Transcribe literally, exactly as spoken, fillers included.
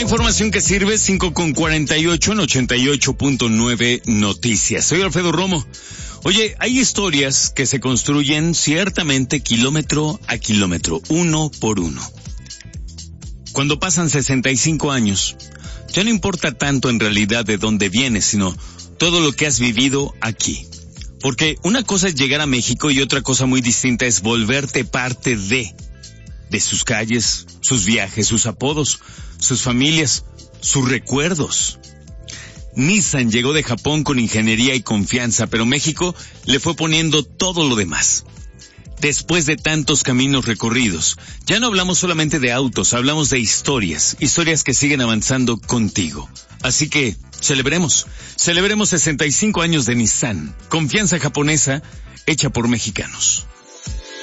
información que sirve, cinco con cuarenta y ocho en ochenta y ocho punto nueve Noticias. Soy Alfredo Romo. Oye, hay historias que se construyen ciertamente kilómetro a kilómetro, uno por uno. Cuando pasan sesenta y cinco años, ya no importa tanto en realidad de dónde vienes, sino todo lo que has vivido aquí. Porque una cosa es llegar a México y otra cosa muy distinta es volverte parte de, de sus calles, sus viajes, sus apodos, sus familias, sus recuerdos. Nissan llegó de Japón con ingeniería y confianza, pero México le fue poniendo todo lo demás. Después de tantos caminos recorridos, ya no hablamos solamente de autos, hablamos de historias, historias que siguen avanzando contigo. Así que, celebremos, celebremos sesenta y cinco años de Nissan, confianza japonesa hecha por mexicanos.